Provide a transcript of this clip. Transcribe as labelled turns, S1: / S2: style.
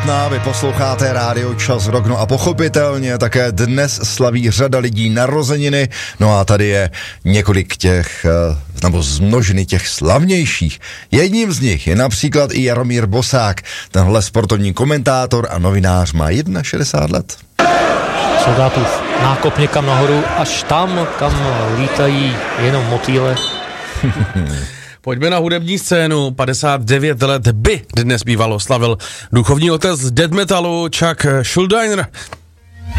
S1: Vy posloucháte rádio Čas Rock, no a pochopitelně také dnes slaví řada lidí narozeniny, no a tady je několik těch, nebo z množiny těch slavnějších. Jedním z nich je například i Jaromír Bosák, tenhle sportovní komentátor a novinář má 61 let.
S2: Soldátův nákop někam nahoru, až tam, kam lítají jenom motýle.
S3: Pojďme na hudební scénu. 59 let by dnes bývalo slavil duchovní otec death metalu Chuck Schuldiner.